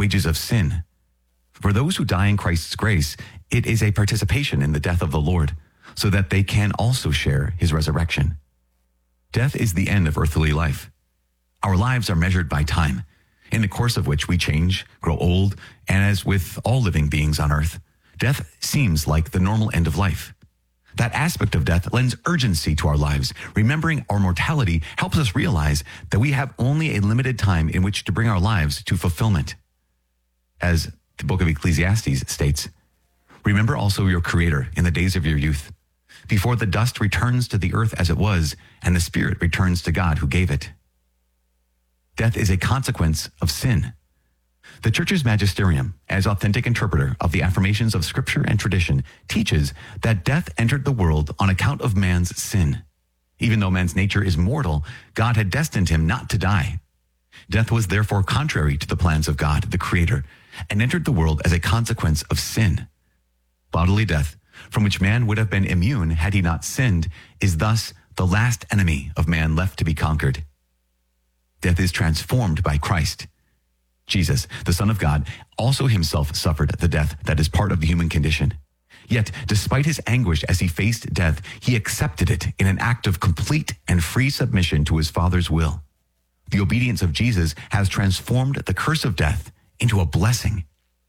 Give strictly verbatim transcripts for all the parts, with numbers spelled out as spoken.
wages of sin. For those who die in Christ's grace, it is a participation in the death of the Lord, so that they can also share his resurrection. Death is the end of earthly life. Our lives are measured by time, in the course of which we change, grow old, and as with all living beings on earth, death seems like the normal end of life. That aspect of death lends urgency to our lives. Remembering our mortality helps us realize that we have only a limited time in which to bring our lives to fulfillment. As the book of Ecclesiastes states, remember also your Creator in the days of your youth, before the dust returns to the earth as it was, and the spirit returns to God who gave it. Death is a consequence of sin. The Church's magisterium, as authentic interpreter of the affirmations of Scripture and tradition, teaches that death entered the world on account of man's sin. Even though man's nature is mortal, God had destined him not to die. Death was therefore contrary to the plans of God, the Creator, and entered the world as a consequence of sin. Bodily death, from which man would have been immune had he not sinned, is thus the last enemy of man left to be conquered. Death is transformed by Christ. Jesus, the Son of God, also himself suffered the death that is part of the human condition. Yet, despite his anguish as he faced death, he accepted it in an act of complete and free submission to his Father's will. The obedience of Jesus has transformed the curse of death into a blessing.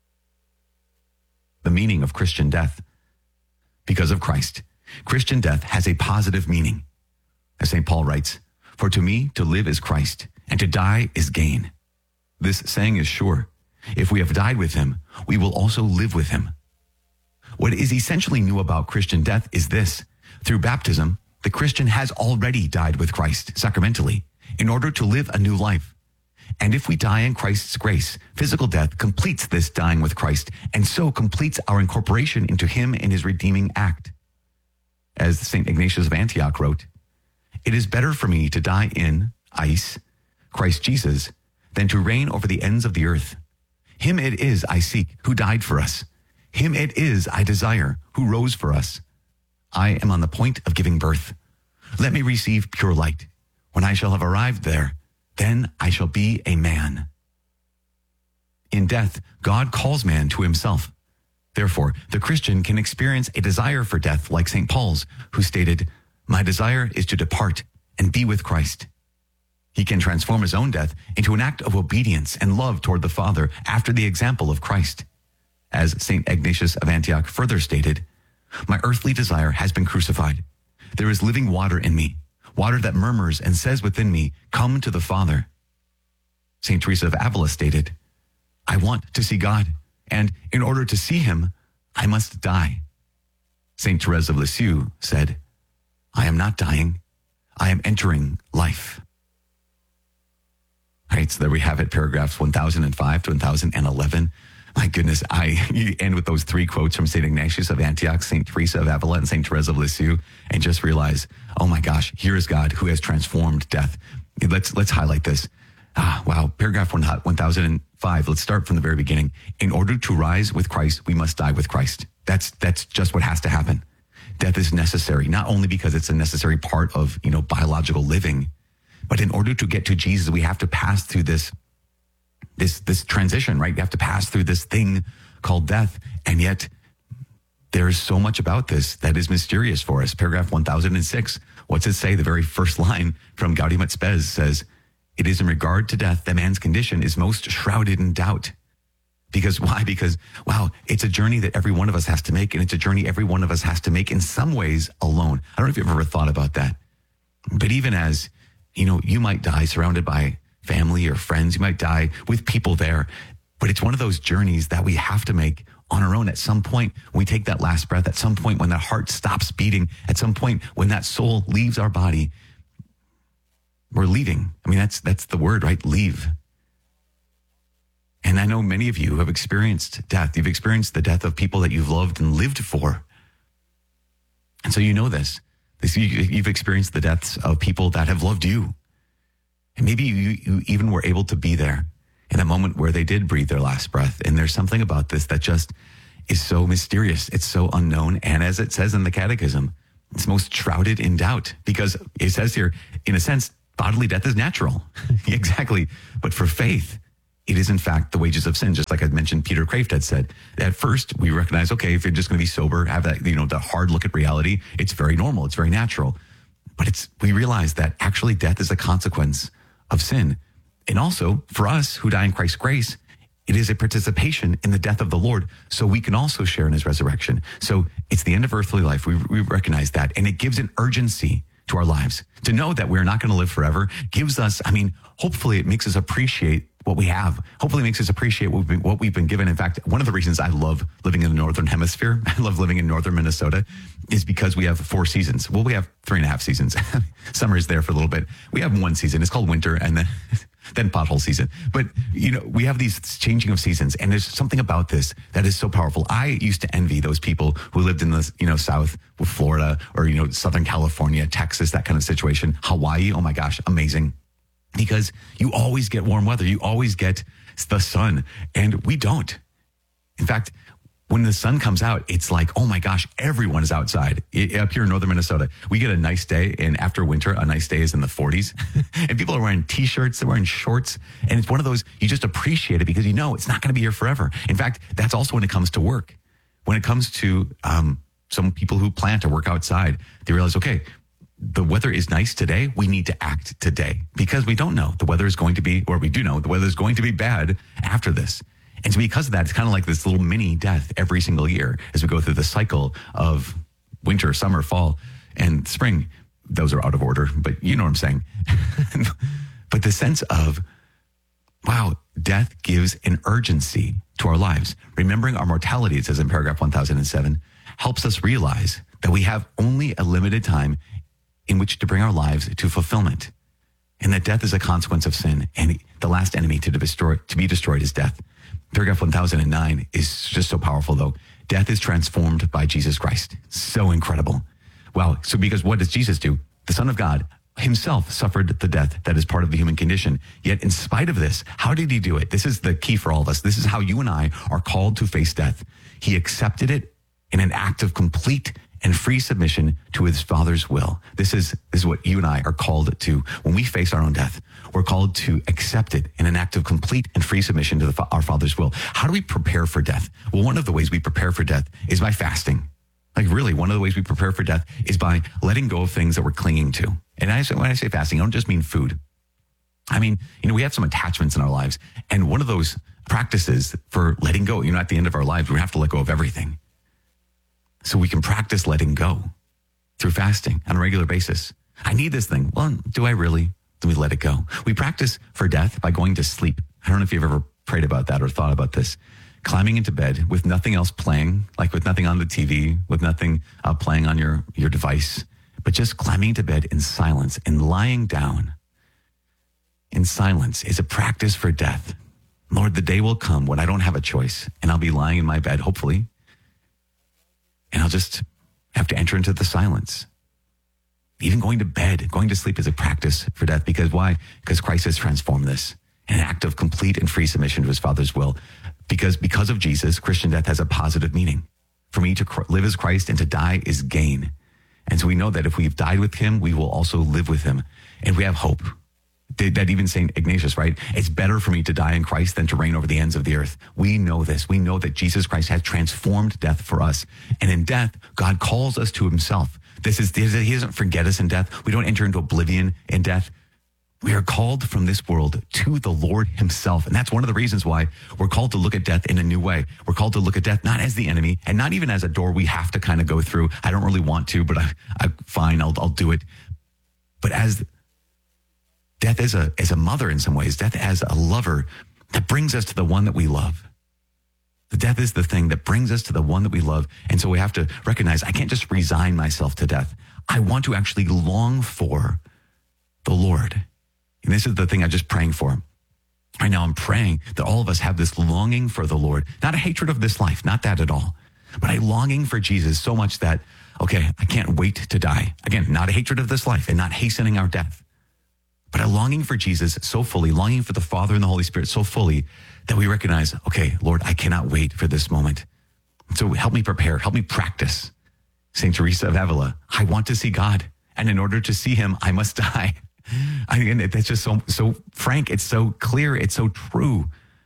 The meaning of Christian death. Because of Christ, Christian death has a positive meaning. As Saint Paul writes, "For to me to live is Christ, and to die is gain." This saying is sure. If we have died with him, we will also live with him. What is essentially new about Christian death is this. Through baptism, the Christian has already died with Christ sacramentally in order to live a new life. And if we die in Christ's grace, physical death completes this dying with Christ, and so completes our incorporation into him in his redeeming act. As Saint Ignatius of Antioch wrote, "It is better for me to die in, eis, Christ Jesus, than to reign over the ends of the earth. Him it is I seek, who died for us. Him it is I desire, who rose for us. I am on the point of giving birth. Let me receive pure light. When I shall have arrived there, then I shall be a man." In death, God calls man to himself. Therefore, the Christian can experience a desire for death like Saint Paul's, who stated, "My desire is to depart and be with Christ." He can transform his own death into an act of obedience and love toward the Father after the example of Christ. As Saint Ignatius of Antioch further stated, "My earthly desire has been crucified. There is living water in me, water that murmurs and says within me, 'Come to the Father.'" Saint Teresa of Avila stated, "I want to see God, and in order to see him, I must die." Saint Therese of Lisieux said, "I am not dying, I am entering life." All right, so there we have it, paragraphs one thousand five to one thousand eleven. My goodness, I you end with those three quotes from Saint Ignatius of Antioch, Saint Teresa of Avila, and Saint Therese of Lisieux, and just realize, oh my gosh, here is God who has transformed death. Let's let's highlight this. Ah, wow, paragraph one, one thousand five. Let's start from the very beginning. In order to rise with Christ, we must die with Christ. That's that's just what has to happen. Death is necessary, not only because it's a necessary part of, you know, biological living, but in order to get to Jesus, we have to pass through this, this, this transition, right? We have to pass through this thing called death. And yet there is so much about this that is mysterious for us. Paragraph one thousand six, what's it say? The very first line from Gaudium et Spes says, "It is in regard to death that man's condition is most shrouded in doubt." Because why? Because, wow, it's a journey that every one of us has to make, and it's a journey every one of us has to make in some ways alone. I don't know if you've ever thought about that. But even as, you know, you might die surrounded by family or friends, you might die with people there, but it's one of those journeys that we have to make on our own. At some point, when we take that last breath, at some point when that heart stops beating, at some point when that soul leaves our body, we're leaving. I mean, that's that's the word, right? Leave. And I know many of you have experienced death. You've experienced the death of people that you've loved and lived for. And so you know this. this you, you've experienced the deaths of people that have loved you. And maybe you, you even were able to be there in a moment where they did breathe their last breath. And there's something about this that just is so mysterious. It's so unknown. And as it says in the Catechism, it's most shrouded in doubt, because it says here, in a sense, bodily death is natural. Exactly. But for faith, it is in fact the wages of sin. Just like I mentioned, Peter Kraft had said, at first we recognize, okay, if you're just going to be sober, have that, you know, the hard look at reality, it's very normal. It's very natural. But it's, we realize that actually death is a consequence of sin. And also for us who die in Christ's grace, it is a participation in the death of the Lord, so we can also share in his resurrection. So it's the end of earthly life. We, we recognize that. And it gives an urgency to our lives. To know that we're not going to live forever gives us, I mean, hopefully it makes us appreciate what we have. Hopefully it makes us appreciate what we've been, what we've been given. In fact, one of the reasons I love living in the Northern Hemisphere, I love living in Northern Minnesota, is because we have four seasons. Well, we have three and a half seasons. Summer is there for a little bit. We have one season. It's called winter, and then then pothole season. But, you know, we have these changing of seasons, and there's something about this that is so powerful. I used to envy those people who lived in the, you know, South with Florida or, you know, Southern California, Texas, that kind of situation. Hawaii, oh my gosh, amazing. Because you always get warm weather. You always get the sun, and we don't. In fact, when the sun comes out, it's like, oh my gosh, everyone is outside. It, up here in Northern Minnesota, we get a nice day, and after winter, a nice day is in the forties. And people are wearing t-shirts, they're wearing shorts, and it's one of those, you just appreciate it because you know it's not going to be here forever. In fact, that's also when it comes to work. When it comes to um, some people who plant or work outside, they realize, okay, the weather is nice today. We need to act today because we don't know the weather is going to be, or we do know the weather is going to be bad after this. And so because of that, it's kind of like this little mini death every single year as we go through the cycle of winter, summer, fall, and spring. Those are out of order, but you know what I'm saying. But the sense of, wow, death gives an urgency to our lives. Remembering our mortality, it says in paragraph one thousand seven, helps us realize that we have only a limited time in which to bring our lives to fulfillment. And that death is a consequence of sin. And the last enemy to destroy, to be destroyed is death. Paragraph one thousand nine is just so powerful, though. Death is transformed by Jesus Christ. So incredible. Wow. So because what does Jesus do? The Son of God himself suffered the death that is part of the human condition. Yet in spite of this, how did he do it? This is the key for all of us. This is how you and I are called to face death. He accepted it in an act of complete and free submission to his Father's will. This is, this is what you and I are called to. When we face our own death, we're called to accept it in an act of complete and free submission to the, our Father's will. How do we prepare for death? Well, one of the ways we prepare for death is by fasting. Like really, one of the ways we prepare for death is by letting go of things that we're clinging to. And I say, when I say fasting, I don't just mean food. I mean, you know, we have some attachments in our lives. And one of those practices for letting go, you know, at the end of our lives, we have to let go of everything. So we can practice letting go through fasting on a regular basis. I need this thing. Well, do I really? Then we let it go. We practice for death by going to sleep. I don't know if you've ever prayed about that or thought about this. Climbing into bed with nothing else playing, like with nothing on the T V, with nothing uh, playing on your, your device, but just climbing into bed in silence and lying down in silence is a practice for death. Lord, the day will come when I don't have a choice and I'll be lying in my bed, hopefully, and I'll just have to enter into the silence. Even going to bed, going to sleep is a practice for death. Because why? Because Christ has transformed this. An act of complete and free submission to his Father's will. Because because of Jesus, Christian death has a positive meaning. For me to cr- live as Christ and to die is gain. And so we know that if we've died with him, we will also live with him. And we have hope. That even Saint Ignatius, right? It's better for me to die in Christ than to reign over the ends of the earth. We know this. We know that Jesus Christ has transformed death for us. And in death, God calls us to himself. This is, he doesn't forget us in death. We don't enter into oblivion in death. We are called from this world to the Lord himself. And that's one of the reasons why we're called to look at death in a new way. We're called to look at death not as the enemy and not even as a door we have to kind of go through. I don't really want to, but I, I fine, I'll, I'll do it. But as death as a, as a mother in some ways, death as a lover that brings us to the one that we love. The death is the thing that brings us to the one that we love. And so we have to recognize, I can't just resign myself to death. I want to actually long for the Lord. And this is the thing I'm just praying for. Right now I'm praying that all of us have this longing for the Lord, not a hatred of this life, not that at all, but a longing for Jesus so much that, okay, I can't wait to die. Again, not a hatred of this life and not hastening our death, but a longing for Jesus so fully, longing for the Father and the Holy Spirit so fully that we recognize, okay, Lord, I cannot wait for this moment. So help me prepare, help me practice. Saint Teresa of Avila, I want to see God. And in order to see him, I must die. I mean, that's just so, so frank. It's so clear. It's so true.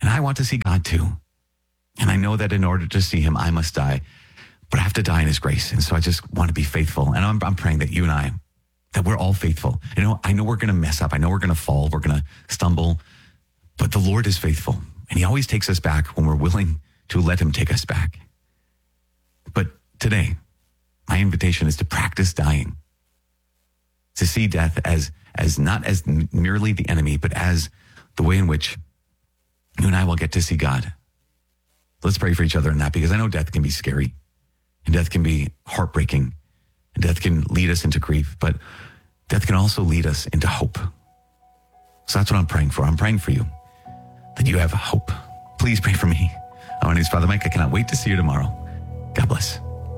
And I want to see God too. And I know that in order to see him, I must die. But I have to die in his grace. And so I just want to be faithful. And I'm, I'm praying that you and I, that we're all faithful. You know, I know we're going to mess up. I know we're going to fall. We're going to stumble. But the Lord is faithful. And he always takes us back when we're willing to let him take us back. But today, my invitation is to practice dying. To see death as, as not as merely the enemy, but as the way in which you and I will get to see God. Let's pray for each other in that, because I know death can be scary. And death can be heartbreaking. And death can lead us into grief. But death can also lead us into hope. So that's what I'm praying for. I'm praying for you, that you have hope. Please pray for me. My name is Father Mike. I cannot wait to see you tomorrow. God bless.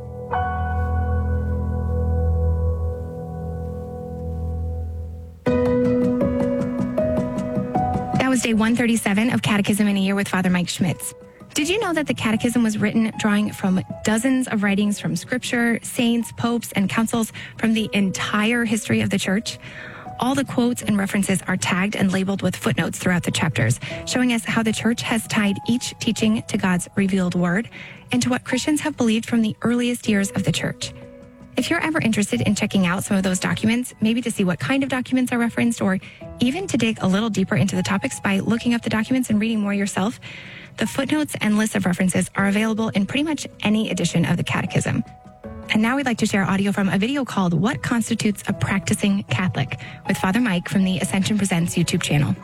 That was day one thirty-seven of Catechism in a Year with Father Mike Schmitz. Did you know that the Catechism was written drawing from dozens of writings from Scripture, saints, popes, and councils from the entire history of the Church? All the quotes and references are tagged and labeled with footnotes throughout the chapters, showing us how the Church has tied each teaching to God's revealed word and to what Christians have believed from the earliest years of the Church. If you're ever interested in checking out some of those documents, maybe to see what kind of documents are referenced, or even to dig a little deeper into the topics by looking up the documents and reading more yourself, the footnotes and lists of references are available in pretty much any edition of the Catechism. And now we'd like to share audio from a video called What Constitutes a Practicing Catholic with Father Mike from the Ascension Presents YouTube channel.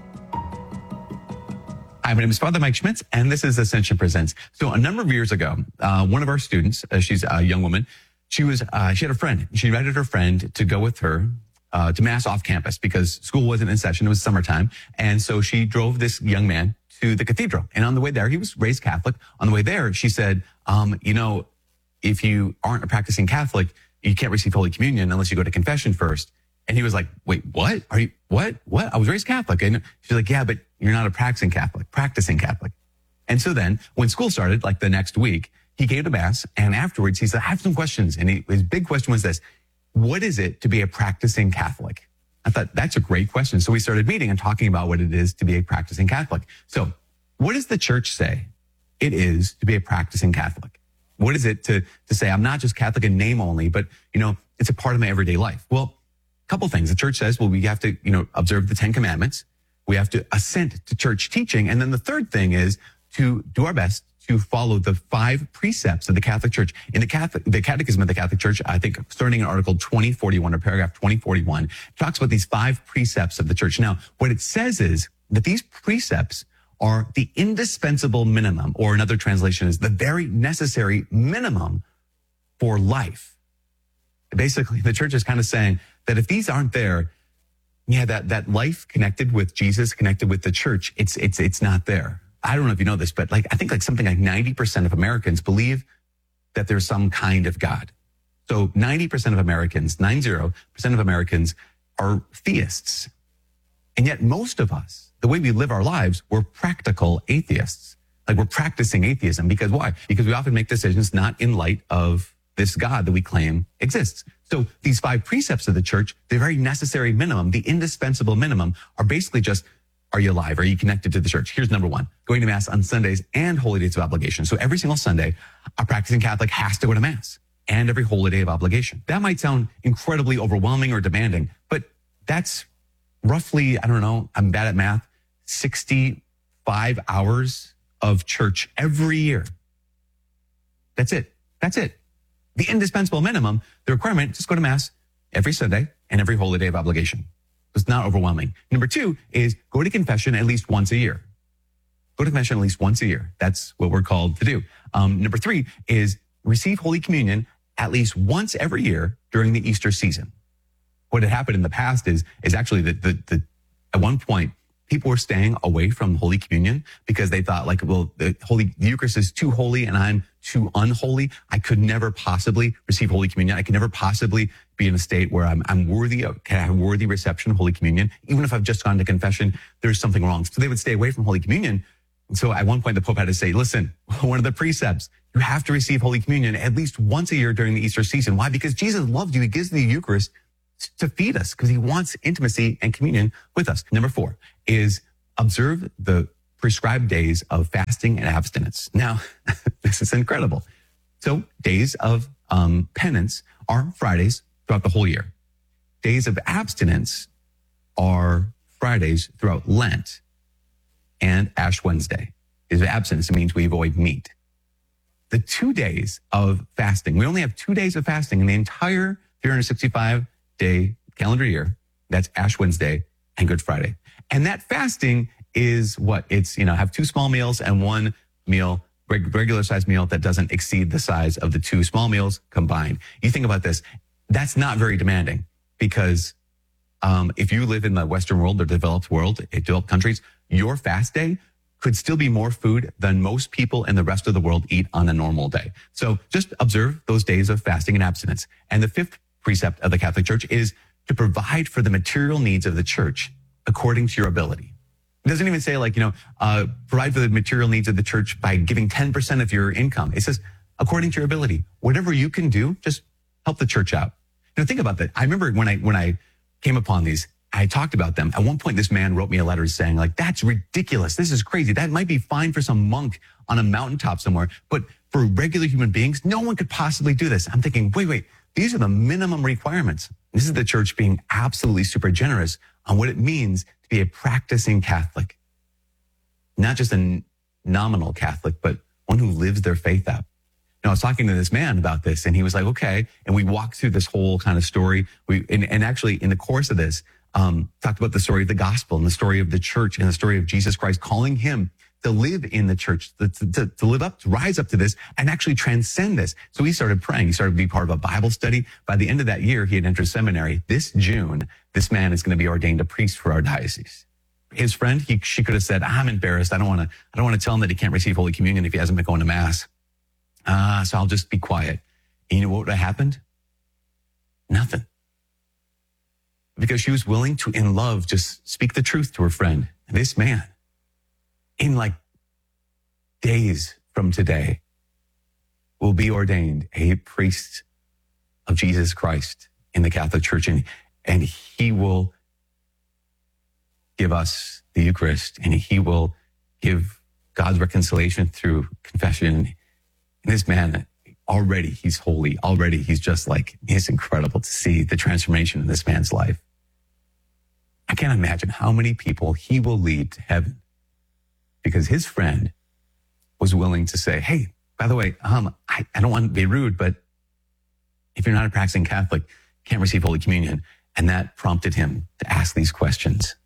Hi, my name is Father Mike Schmitz, and this is Ascension Presents. So a number of years ago, uh, one of our students, uh, she's a young woman, she was uh, she had a friend. She invited her friend to go with her uh, to Mass off campus because school wasn't in session. It was summertime. And so she drove this young man to the cathedral. And on the way there, he was raised Catholic. On the way there, she said, um, you know, if you aren't a practicing Catholic, you can't receive Holy Communion unless you go to confession first. And he was like, wait, what? Are you, what? What? I was raised Catholic. And she's like, yeah, but you're not a practicing Catholic, practicing Catholic. And so then when school started, like the next week, he came to Mass, and afterwards he said, I have some questions. And he, his big question was this: what is it to be a practicing Catholic? I thought, that's a great question. So we started meeting and talking about what it is to be a practicing Catholic. So what does the Church say it is to be a practicing Catholic? What is it to, to say, I'm not just Catholic in name only, but, you know, it's a part of my everyday life? Well, a couple things. The Church says, well, we have to, you know, observe the Ten Commandments. We have to assent to church teaching. And then the third thing is to do our best to follow the five precepts of the Catholic Church. In the Catholic, the Catechism of the Catholic Church, I think starting in Article twenty forty-one or paragraph twenty forty-one, talks about these five precepts of the Church. Now, what it says is that these precepts are the indispensable minimum, or another translation is the very necessary minimum for life. Basically, the Church is kind of saying that if these aren't there, yeah, that, that life connected with Jesus, connected with the Church, it's, it's, it's not there. I don't know if you know this, but like, I think like something like ninety percent of Americans believe that there's some kind of God. So ninety percent of Americans, ninety percent of Americans are theists. And yet most of us, the way we live our lives, we're practical atheists. Like we're practicing atheism. Because why? Because we often make decisions not in light of this God that we claim exists. So these five precepts of the Church, the very necessary minimum, the indispensable minimum, are basically just, are you alive? Are you connected to the Church? Here's number one: going to Mass on Sundays and holy days of obligation. So every single Sunday, a practicing Catholic has to go to Mass, and every holy day of obligation. That might sound incredibly overwhelming or demanding, but that's roughly, I don't know, I'm bad at math, sixty-five hours of church every year. That's it. That's it. The indispensable minimum, the requirement, just go to Mass every Sunday and every holy day of obligation. It's not overwhelming. Number two is go to confession at least once a year. Go to confession at least once a year. That's what we're called to do. Um, number three is receive Holy Communion at least once every year during the Easter season. What had happened in the past is, is actually that the, the, at one point, people were staying away from Holy Communion because they thought like, well, the Holy the Eucharist is too holy and I'm too unholy. I could never possibly receive Holy Communion. I could never possibly be in a state where I'm, I'm worthy of, can I have worthy reception of Holy Communion? Even if I've just gone to confession, there's something wrong. So they would stay away from Holy Communion. And so at one point, the Pope had to say, listen, one of the precepts, you have to receive Holy Communion at least once a year during the Easter season. Why? Because Jesus loved you. He gives the Eucharist to feed us because he wants intimacy and communion with us. Number four is observe the prescribed days of fasting and abstinence. Now, this is incredible. So days of um, penance are Fridays throughout the whole year. Days of abstinence are Fridays throughout Lent and Ash Wednesday. Days of abstinence, it means we avoid meat. The two days of fasting, we only have two days of fasting in the entire three hundred sixty-five day calendar year. That's Ash Wednesday and Good Friday. And that fasting is what? It's, you know, have two small meals and one meal, regular size meal that doesn't exceed the size of the two small meals combined. You think about this, that's not very demanding because um, if you live in the Western world, the developed world, developed countries, your fast day could still be more food than most people in the rest of the world eat on a normal day. So just observe those days of fasting and abstinence. And the fifth precept of the Catholic Church is to provide for the material needs of the church according to your ability. It doesn't even say like, you know, uh, provide for the material needs of the church by giving ten percent of your income. It says, according to your ability, whatever you can do, just help the church out. You know, think about that. I remember when I, when I came upon these, I talked about them. At one point, this man wrote me a letter saying like, that's ridiculous. This is crazy. That might be fine for some monk on a mountaintop somewhere, but for regular human beings, no one could possibly do this. I'm thinking, wait, wait, these are the minimum requirements. This is the church being absolutely super generous on what it means to be a practicing Catholic. Not just a n- nominal Catholic, but one who lives their faith out. Now, I was talking to this man about this and he was like, okay. And we walked through this whole kind of story. We, and, and actually in the course of this, um, talked about the story of the gospel and the story of the church and the story of Jesus Christ calling him to live in the church, to, to, to live up, to rise up to this and actually transcend this. So he started praying. He started to be part of a Bible study. By the end of that year, he had entered seminary. This June, this man is going to be ordained a priest for our diocese. His friend, he, she could have said, I'm embarrassed. I don't want to, I don't want to tell him that he can't receive Holy Communion if he hasn't been going to mass. Ah, uh, so I'll just be quiet. And you know what happened? Nothing. Because she was willing to, in love, just speak the truth to her friend. And this man, in like days from today, will be ordained a priest of Jesus Christ in the Catholic Church. And, and he will give us the Eucharist and he will give God's reconciliation through confession. And this man, already he's holy. Already he's just like, it's incredible to see the transformation in this man's life. I can't imagine how many people he will lead to heaven because his friend was willing to say, hey, by the way, um, I, I don't want to be rude, but if you're not a practicing Catholic, you can't receive Holy Communion. And that prompted him to ask these questions.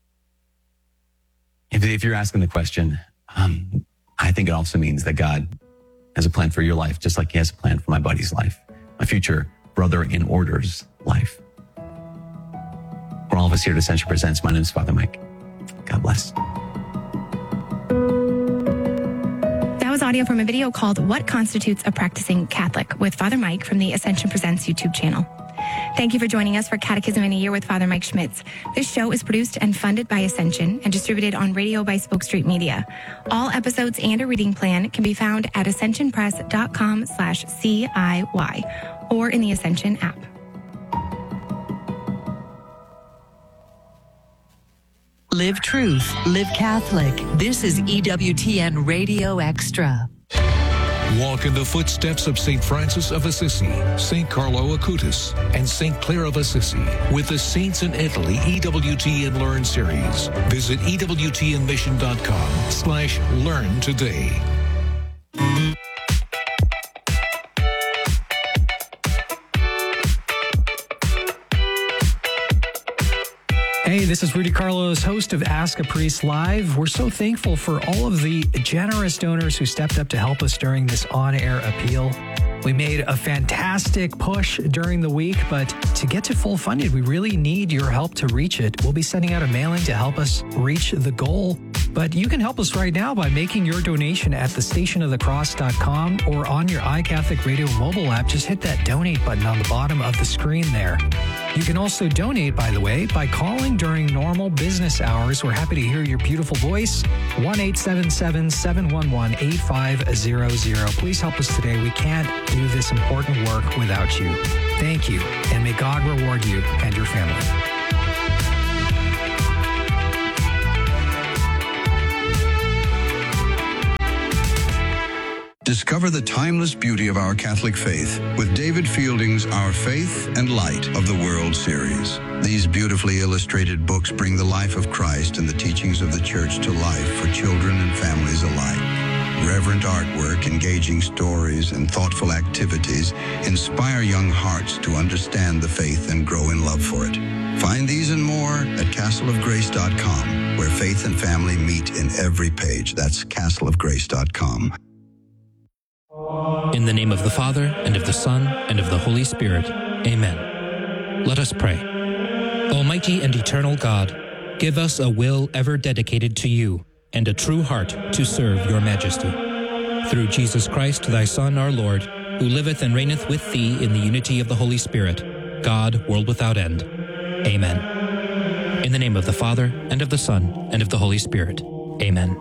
If, if you're asking the question, um, I think it also means that God has a plan for your life, just like he has a plan for my buddy's life, my future brother in order's life. For all of us here at Ascension Presents, my name is Father Mike. God bless. That was audio from a video called What Constitutes a Practicing Catholic with Father Mike from the Ascension Presents YouTube channel. Thank you for joining us for Catechism in a Year with Father Mike Schmitz. This show is produced and funded by Ascension and distributed on radio by Spoke Street Media. All episodes and a reading plan can be found at ascensionpress.com slash CIY or in the Ascension app. Live truth, live Catholic. This is E W T N Radio Extra. Walk in the footsteps of Saint Francis of Assisi, Saint Carlo Acutis, and Saint Clare of Assisi with the Saints in Italy E W T N Learn series. Visit ewtnmission.com slash learn today. Hey, this is Rudy Carlos, host of Ask a Priest Live. We're so thankful for all of the generous donors who stepped up to help us during this on-air appeal. We made a fantastic push during the week, but to get to full funded, we really need your help to reach it. We'll be sending out a mailing to help us reach the goal. But you can help us right now by making your donation at the station of the cross dot com or on your iCatholic Radio mobile app. Just hit that donate button on the bottom of the screen there. You can also donate, by the way, by calling during normal business hours. We're happy to hear your beautiful voice. one eight seven seven, seven one one, eight five zero zero. Please help us today. We can't do this important work without you. Thank you, and may God reward you and your family. Discover the timeless beauty of our Catholic faith with David Fielding's Our Faith and Light of the World series. These beautifully illustrated books bring the life of Christ and the teachings of the Church to life for children and families alike. Reverent artwork, engaging stories, and thoughtful activities inspire young hearts to understand the faith and grow in love for it. Find these and more at castle of grace dot com, where faith and family meet in every page. That's castle of grace dot com. In the name of the Father, and of the Son, and of the Holy Spirit. Amen. Let us pray. Almighty and eternal God, give us a will ever dedicated to you, and a true heart to serve your majesty. Through Jesus Christ, thy Son, our Lord, who liveth and reigneth with thee in the unity of the Holy Spirit, God, world without end. Amen. In the name of the Father, and of the Son, and of the Holy Spirit. Amen.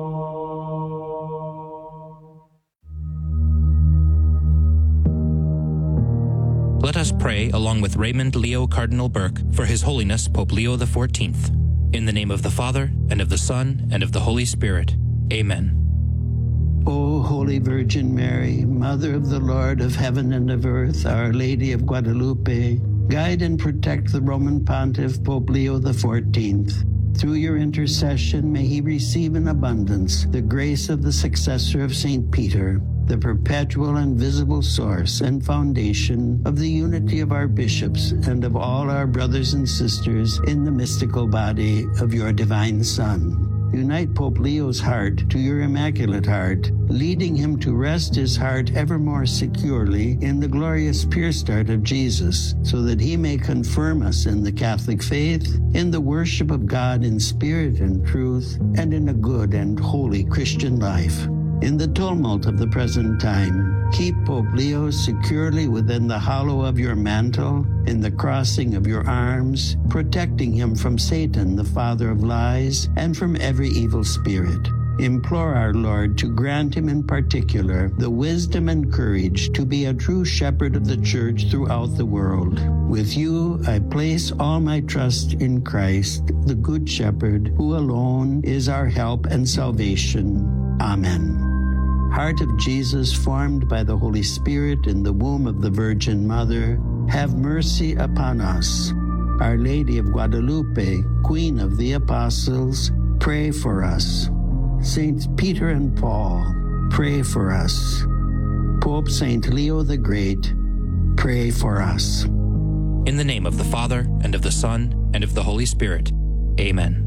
Let us pray along with Raymond Leo Cardinal Burke for His Holiness Pope Leo the fourteenth. In the name of the Father, and of the Son, and of the Holy Spirit. Amen. O Holy Virgin Mary, Mother of the Lord of heaven and of earth, Our Lady of Guadalupe, guide and protect the Roman Pontiff Pope Leo the fourteenth. Through your intercession, may he receive in abundance the grace of the successor of Saint Peter, the perpetual and visible source and foundation of the unity of our bishops and of all our brothers and sisters in the mystical body of your divine Son. Unite Pope Leo's heart to your Immaculate Heart, leading him to rest his heart ever more securely in the glorious pure start of Jesus, so that he may confirm us in the Catholic faith, in the worship of God in spirit and truth, and in a good and holy Christian life. In the tumult of the present time, keep Pope Leo securely within the hollow of your mantle, in the crossing of your arms, protecting him from Satan, the father of lies, and from every evil spirit. Implore our Lord to grant him in particular the wisdom and courage to be a true shepherd of the Church throughout the world. With you, I place all my trust in Christ, the Good Shepherd, who alone is our help and salvation. Amen. Heart of Jesus, formed by the Holy Spirit in the womb of the Virgin Mother, have mercy upon us. Our Lady of Guadalupe, Queen of the Apostles, pray for us. Saints Peter and Paul, pray for us. Pope Saint Leo the Great, pray for us. In the name of the Father, and of the Son, and of the Holy Spirit. Amen.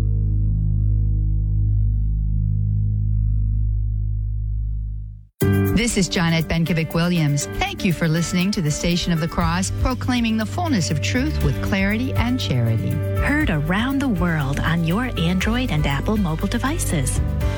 This is Janet Benkovic-Williams. Thank you for listening to the Station of the Cross, proclaiming the fullness of truth with clarity and charity. Heard around the world on your Android and Apple mobile devices.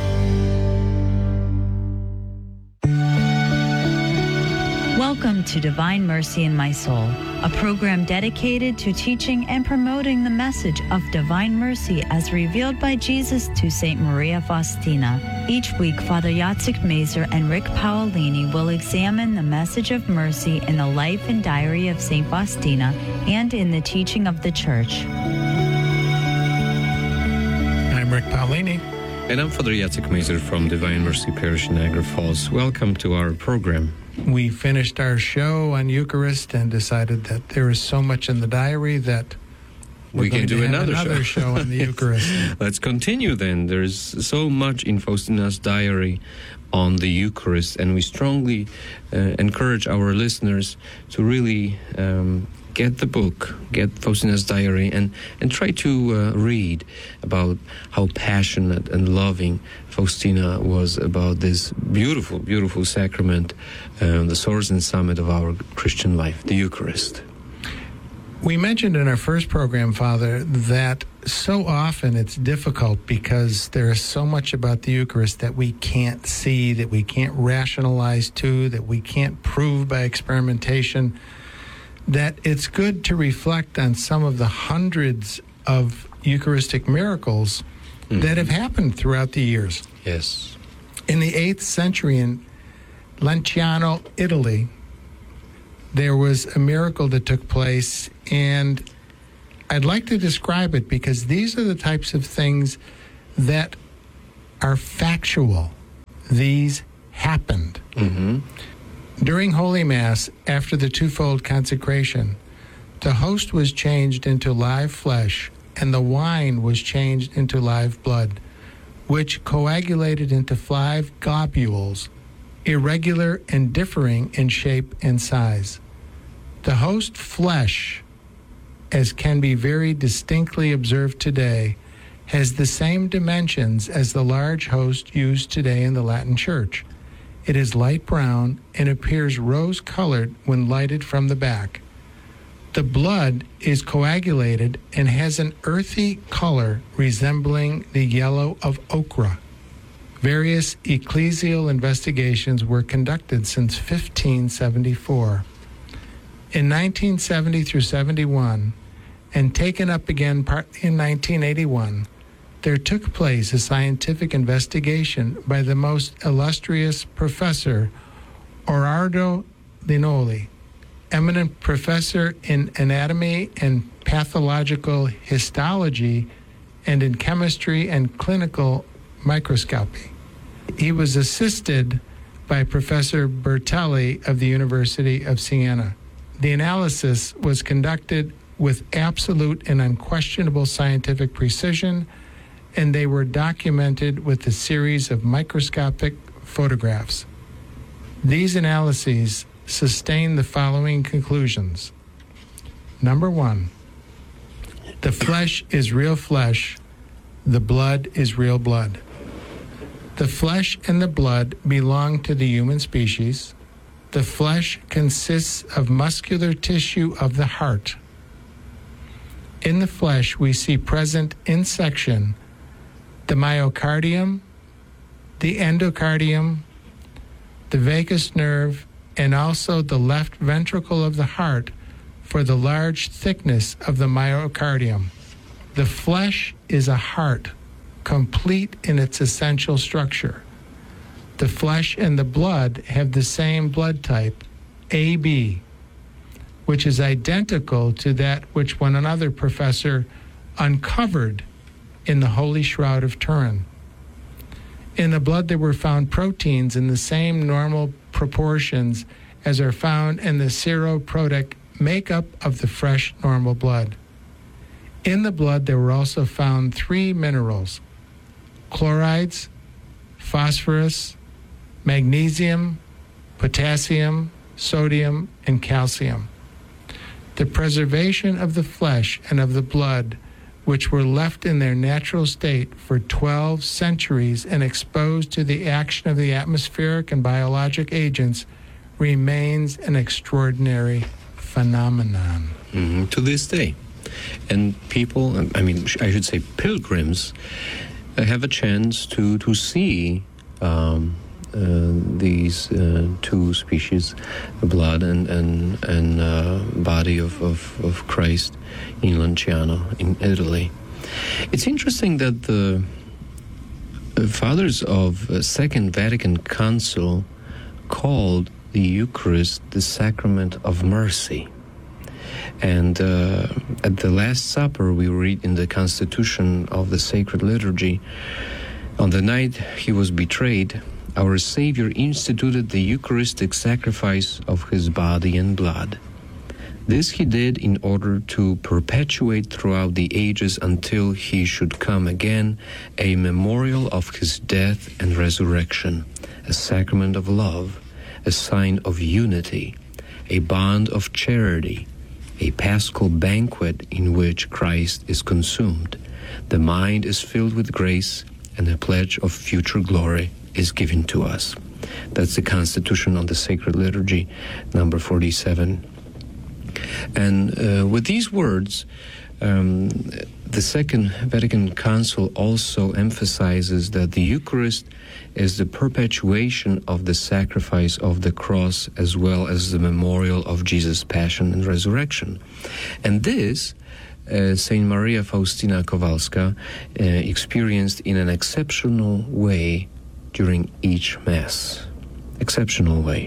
Welcome to Divine Mercy in My Soul, a program dedicated to teaching and promoting the message of divine mercy as revealed by Jesus to Saint Maria Faustina. Each week, Father Yatsik Mazer and Rick Paolini will examine the message of mercy in the life and diary of Saint Faustina and in the teaching of the Church. I'm Rick Paolini. And I'm Father Yatsik Mazer from Divine Mercy Parish in Niagara Falls. Welcome to our program. We finished our show on Eucharist and decided that there is so much in the diary that we're we can do another, another show, show on the Eucharist. Let's continue then. There's so much in Faustina's diary on the Eucharist, and we strongly uh, encourage our listeners to really um, get the book, get Faustina's diary, and, and try to uh, read about how passionate and loving Faustina was about this beautiful, beautiful sacrament, uh, the source and summit of our Christian life, the Eucharist. We mentioned in our first program, Father, that so often it's difficult because there is so much about the Eucharist that we can't see, that we can't rationalize to, that we can't prove by experimentation, that it's good to reflect on some of the hundreds of Eucharistic miracles mm-hmm. that have happened throughout the years. Yes. In the eighth century in Lanciano, Italy, there was a miracle that took place, and I'd like to describe it because these are the types of things that are factual. These happened. Mm-hmm. During Holy Mass, after the twofold consecration, the host was changed into live flesh, and the wine was changed into live blood, which coagulated into five globules, irregular and differing in shape and size. The host flesh, as can be very distinctly observed today, has the same dimensions as the large host used today in the Latin Church. It is light brown and appears rose-colored when lighted from the back. The blood is coagulated and has an earthy color resembling the yellow of ochre. Various ecclesial investigations were conducted since fifteen seventy-four. In nineteen seventy through seventy-one, and taken up again partly in nineteen eighty-one, there took place a scientific investigation by the most illustrious professor, Orardo Linoli, eminent professor in anatomy and pathological histology and in chemistry and clinical microscopy. He was assisted by Professor Bertelli of the University of Siena. The analysis was conducted with absolute and unquestionable scientific precision, and they were documented with a series of microscopic photographs. These analyses sustain the following conclusions. Number one, the flesh is real flesh, the blood is real blood. The flesh and the blood belong to the human species. The flesh consists of muscular tissue of the heart. In the flesh, we see present in section the myocardium, the endocardium, the vagus nerve, and also the left ventricle of the heart for the large thickness of the myocardium. The flesh is a heart, complete in its essential structure. The flesh and the blood have the same blood type, A B, which is identical to that which one another professor uncovered in the Holy Shroud of Turin. In the blood there were found proteins in the same normal proportions as are found in the seroprotic makeup of the fresh normal blood. In the blood there were also found three minerals: chlorides, phosphorus, magnesium, potassium, sodium, and calcium. The preservation of the flesh and of the blood, which were left in their natural state for twelve centuries and exposed to the action of the atmospheric and biologic agents, remains an extraordinary phenomenon. Mm-hmm. To this day. And people, I mean, I should say pilgrims, uh, have a chance to, to see um, uh, these uh, two species, the blood and, and, and uh, body of, of, of Christ in Lanciano, in Italy. It's interesting that the fathers of the Second Vatican Council called the Eucharist the sacrament of mercy. And uh, at the Last Supper, we read in the Constitution of the Sacred Liturgy, on the night he was betrayed, our Savior instituted the Eucharistic sacrifice of his body and blood. This he did in order to perpetuate throughout the ages until he should come again a memorial of his death and resurrection, a sacrament of love, a sign of unity, a bond of charity, a paschal banquet in which Christ is consumed. The mind is filled with grace, and a pledge of future glory is given to us. That's the Constitution on the Sacred Liturgy, number forty-seven. And uh, with these words, um, the Second Vatican Council also emphasizes that the Eucharist is the perpetuation of the sacrifice of the cross as well as the memorial of Jesus' passion and resurrection. And this, uh, Saint Maria Faustina Kowalska uh, experienced in an exceptional way during each Mass. Exceptional way.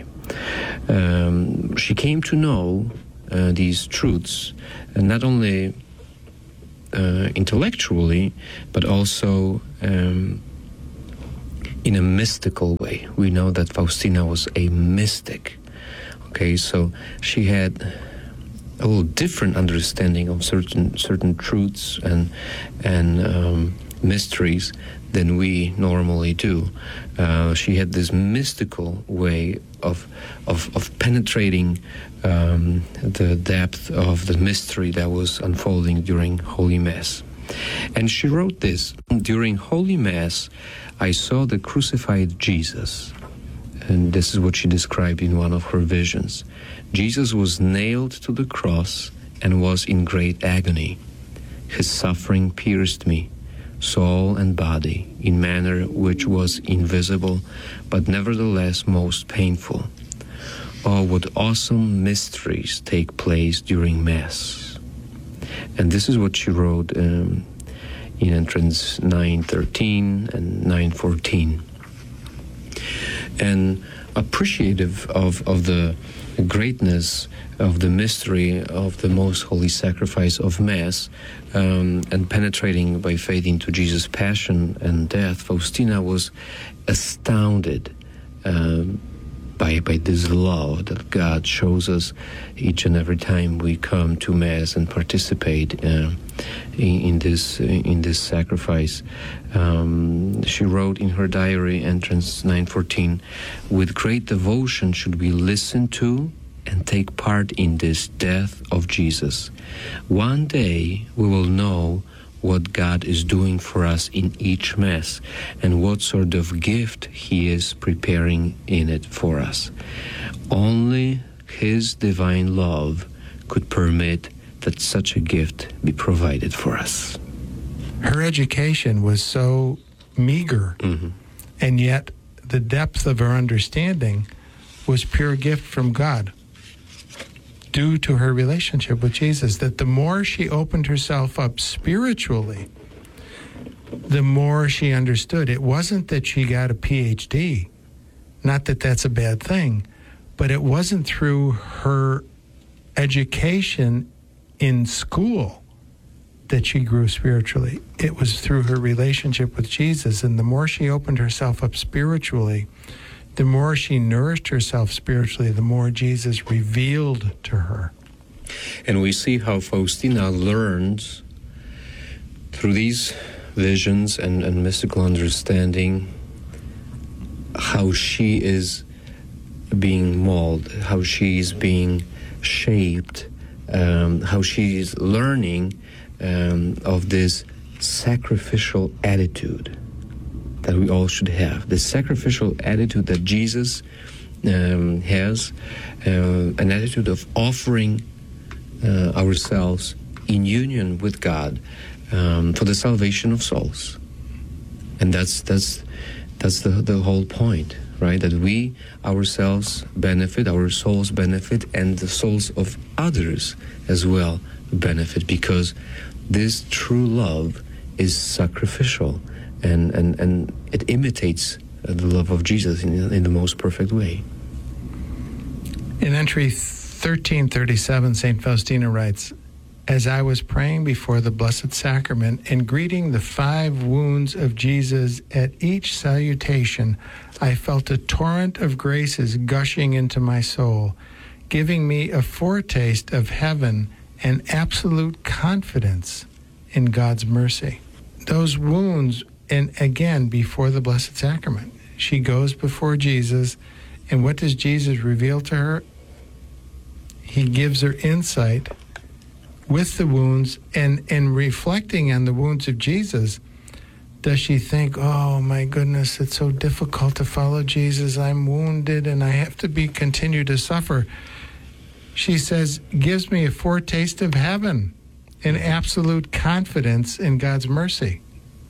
Um, she came to know uh, these truths, and not only uh, intellectually, but also um, in a mystical way. We know that Faustina was a mystic. Okay, so she had a little different understanding of certain certain truths and and um, mysteries than we normally do. Uh, she had this mystical way of of, of penetrating um, the depth of the mystery that was unfolding during Holy Mass. And she wrote this: during Holy Mass, I saw the crucified Jesus. And this is what she described in one of her visions. Jesus was nailed to the cross and was in great agony. His suffering pierced me, soul and body, in manner which was invisible, but nevertheless most painful. Oh, what awesome mysteries take place during Mass. And this is what she wrote um, in entrance nine thirteen and nine fourteen. And appreciative of, of the greatness of the mystery of the most holy sacrifice of Mass, um, and penetrating by faith into Jesus' passion and death, Faustina was astounded um, by by this love that God shows us each and every time we come to Mass and participate uh, in, in this in this sacrifice. Um, she wrote in her diary, entrance nine fourteen, with great devotion should we listen to and take part in this death of Jesus. One day we will know what God is doing for us in each Mass and what sort of gift He is preparing in it for us. Only His divine love could permit that such a gift be provided for us. Her education was so meager, mm-hmm. and yet the depth of her understanding was pure gift from God, due to her relationship with Jesus, that the more she opened herself up spiritually, the more she understood. It wasn't that she got a P H D, not that that's a bad thing, but it wasn't through her education in school that she grew spiritually. It was through her relationship with Jesus, and the more she opened herself up spiritually, the more she nourished herself spiritually, the more Jesus revealed to her. And we see how Faustina learns through these visions and, and mystical understanding how she is being molded, how she is being shaped, um, how she is learning um, of this sacrificial attitude that we all should have, the sacrificial attitude that Jesus um, has, uh, an attitude of offering uh, ourselves in union with God um, for the salvation of souls. And that's that's that's the, the whole point, right? That we ourselves benefit, our souls benefit, and the souls of others as well benefit, because this true love is sacrificial. And, and, and it imitates the love of Jesus in, in the most perfect way. In entry thirteen thirty-seven, Saint Faustina writes, as I was praying before the Blessed Sacrament and greeting the five wounds of Jesus at each salutation, I felt a torrent of graces gushing into my soul, giving me a foretaste of heaven and absolute confidence in God's mercy. Those wounds, and again, before the Blessed Sacrament, she goes before Jesus, and what does Jesus reveal to her? He gives her insight with the wounds, and, and reflecting on the wounds of Jesus, does she think, oh my goodness, it's so difficult to follow Jesus, I'm wounded and I have to be continue to suffer? She says, gives me a foretaste of heaven and absolute confidence in God's mercy.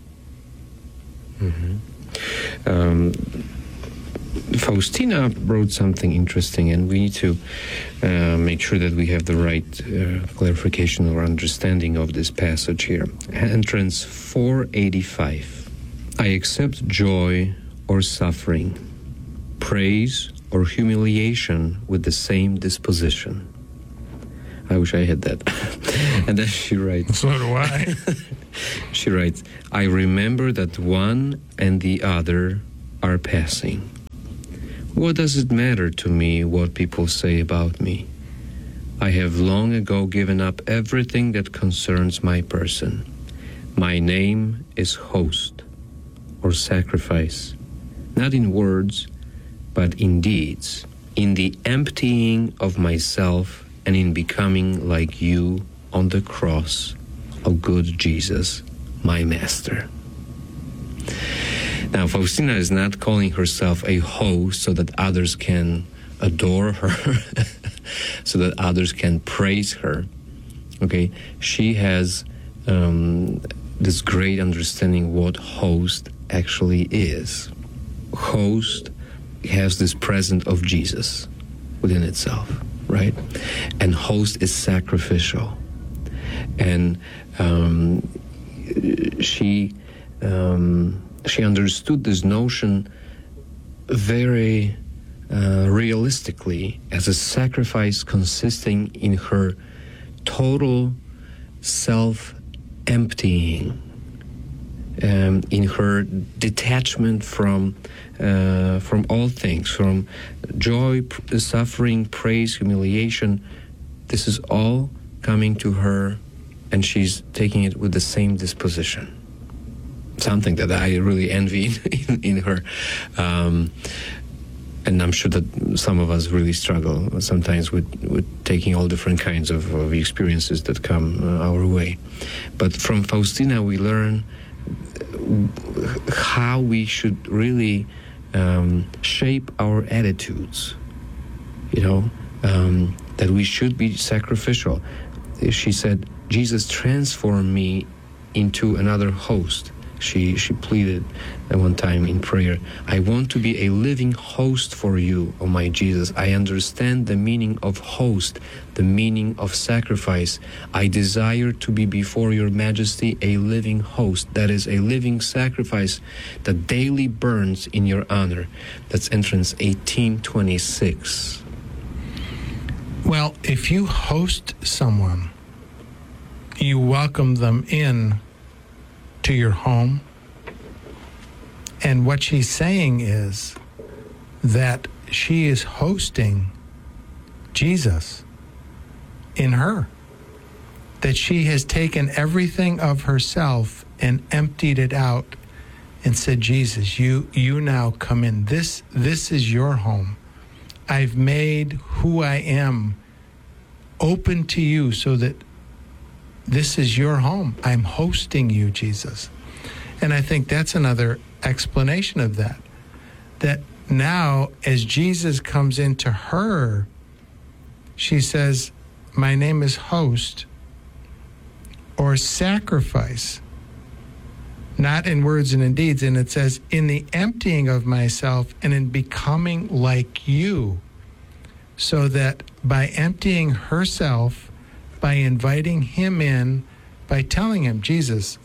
Mm-hmm. Um, Faustina wrote something interesting, and we need to uh, make sure that we have the right uh, clarification or understanding of this passage here. Entrance four eighty-five. I accept joy or suffering, praise or humiliation with the same disposition. I wish I had that. And then she writes... So do I. She writes, I remember that one and the other are passing. What does it matter to me what people say about me? I have long ago given up everything that concerns my person. My name is host or sacrifice, not in words, but in deeds, in the emptying of myself and in becoming like you on the cross, O good Jesus, my master. Now, Faustina is not calling herself a host so that others can adore her, so that others can praise her. Okay, she has um, this great understanding what host actually is. Host has this presence of Jesus within itself, right? And host is sacrificial. And um, she um, she understood this notion very uh, realistically as a sacrifice consisting in her total self-emptying, um, in her detachment from uh, from all things, from joy, pr- suffering, praise, humiliation. This is all coming to her, and she's taking it with the same disposition. Something that I really envy in, in her. Um, and I'm sure that some of us really struggle sometimes with, with taking all different kinds of, of experiences that come uh, our way. But from Faustina, we learn how we should really um, shape our attitudes, you know, um, that we should be sacrificial. She said, Jesus transformed me into another host. She she pleaded at one time in prayer, I want to be a living host for you, O my Jesus. I understand the meaning of host, the meaning of sacrifice. I desire to be before your majesty a living host, that is a living sacrifice that daily burns in your honor. That's entrance eighteen twenty-six. Well, if you host someone, you welcome them in to your home. And what she's saying is that she is hosting Jesus in her. That she has taken everything of herself and emptied it out and said, Jesus, you you now come in. This this is your home. I've made who I am open to you so that this is your home. I'm hosting you, Jesus. And I think that's another explanation of that. That now, as Jesus comes into her, she says, my name is host or sacrifice, not in words and in deeds. And it says, in the emptying of myself and in becoming like you, so that by emptying herself, by inviting him in, by telling him, Jesus,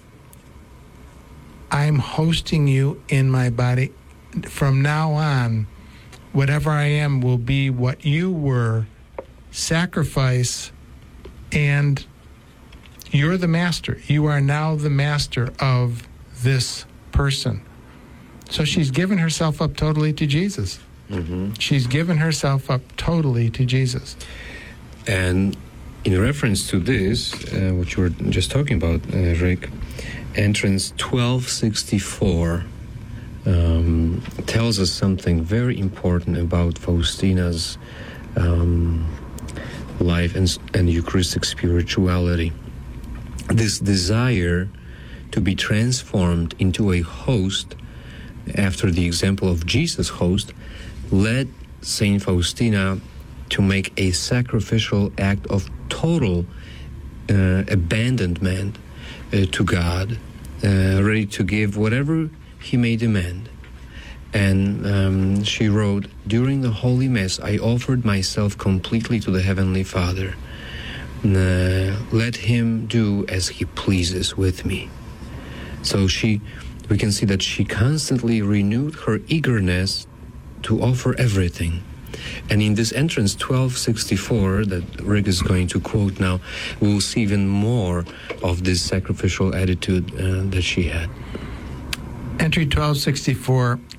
I'm hosting you in my body. From now on, whatever I am will be what you were, sacrifice, and you're the master. You are now the master of this person. So she's given herself up totally to Jesus. Mm-hmm. She's given herself up totally to Jesus. And in reference to this, uh, what you were just talking about, uh, Rick, entrance twelve sixty-four um, tells us something very important about Faustina's um, life and, and Eucharistic spirituality. This desire to be transformed into a host, after the example of Jesus' host, led Saint Faustina to make a sacrificial act of total uh, abandonment uh, to God, uh, ready to give whatever he may demand. And um, she wrote, during the Holy Mass, I offered myself completely to the Heavenly Father. Uh, let him do as he pleases with me. So she, we can see that she constantly renewed her eagerness to offer everything. And in this entrance twelve sixty-four that Rick is going to quote now, we will see even more of this sacrificial attitude uh, that she had. Entry twelve sixty-four,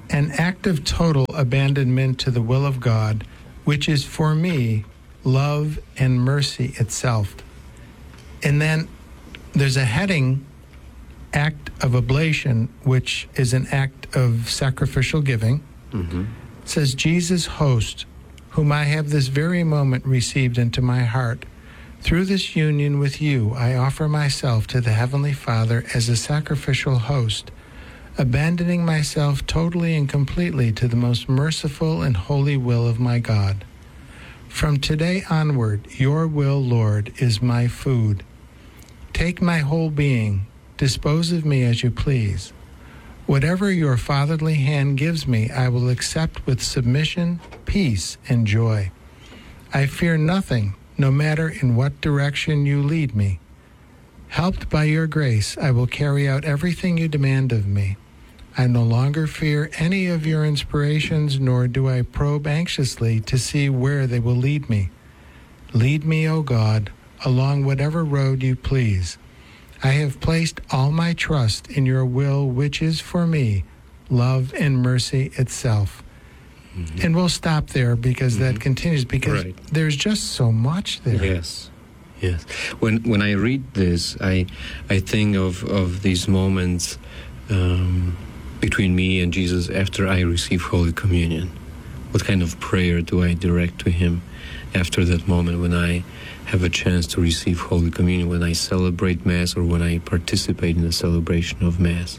an act of total abandonment to the will of God, which is for me love and mercy itself. And then there's a heading, act of oblation, which is an act of sacrificial giving. Mm-hmm. It says, Jesus host, whom I have this very moment received into my heart. Through this union with you, I offer myself to the Heavenly Father as a sacrificial host, abandoning myself totally and completely to the most merciful and holy will of my God. From today onward, your will, Lord, is my food. Take my whole being, dispose of me as you please. Whatever your fatherly hand gives me, I will accept with submission, peace, and joy. I fear nothing, no matter in what direction you lead me. Helped by your grace, I will carry out everything you demand of me. I no longer fear any of your inspirations, nor do I probe anxiously to see where they will lead me. Lead me, O God, along whatever road you please. I have placed all my trust in your will, which is for me love and mercy itself. Mm-hmm. And we'll stop there because mm-hmm. that continues, because right. there's just so much there. Yes. Yes. When when I read this, I I think of, of these moments um, between me and Jesus after I receive Holy Communion. What kind of prayer do I direct to him after that moment when I have a chance to receive Holy Communion, when I celebrate Mass or when I participate in the celebration of Mass?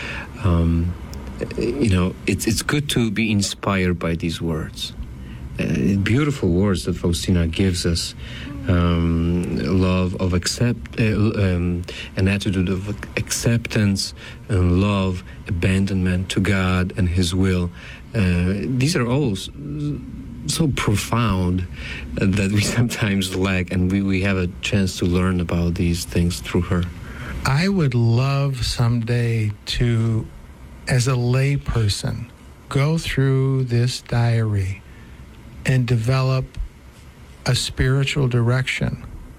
Um, you know, it's it's good to be inspired by these words. Uh, beautiful words that Faustina gives us. Um, love of accept, uh, um, an attitude of acceptance and love, abandonment to God and His will. Uh, these are all so profound uh, that we sometimes lack, and we, we have a chance to learn about these things through her. I would love someday to, as a lay person, go through this diary and develop a spiritual direction,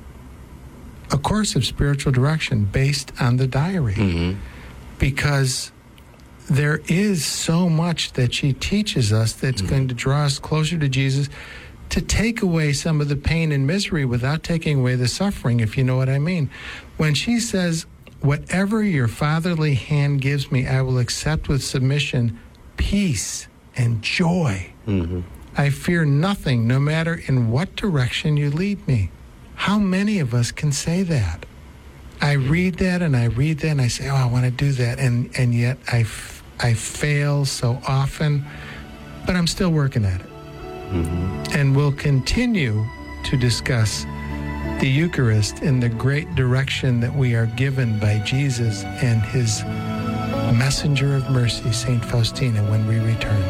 a course of spiritual direction based on the diary. Mm-hmm. Because there is so much that she teaches us that's mm-hmm. going to draw us closer to Jesus, to take away some of the pain and misery without taking away the suffering, if you know what I mean. When she says, whatever your fatherly hand gives me, I will accept with submission, peace, and joy. Mm-hmm. I fear nothing, no matter in what direction you lead me. How many of us can say that? I read that and I read that and I say, oh, I want to do that. And, and yet I, f- I fail so often, but I'm still working at it. Mm-hmm. And we'll continue to discuss the Eucharist in the great direction that we are given by Jesus and his messenger of mercy, Saint Faustina, when we return.